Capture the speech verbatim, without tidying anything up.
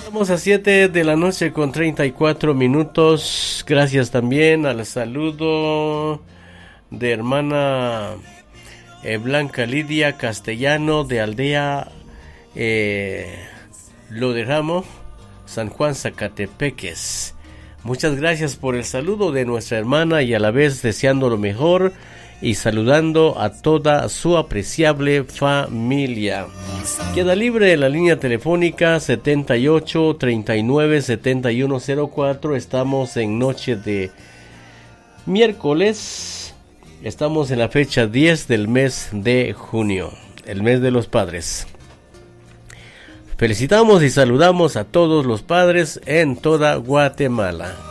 Estamos a siete de la noche con treinta y cuatro minutos. Gracias también al saludo de hermana eh, Blanca Lidia Castellano de Aldea eh, Lo de Ramo, San Juan Zacatepeques. Muchas gracias por el saludo de nuestra hermana y a la vez deseando lo mejor y saludando a toda su apreciable familia. Queda libre la línea telefónica setenta y ocho, treinta y nueve, setenta y uno cero cuatro. Estamos en noche de miércoles. Estamos en la fecha diez del mes de junio, el mes de los padres. Felicitamos y saludamos a todos los padres en toda Guatemala.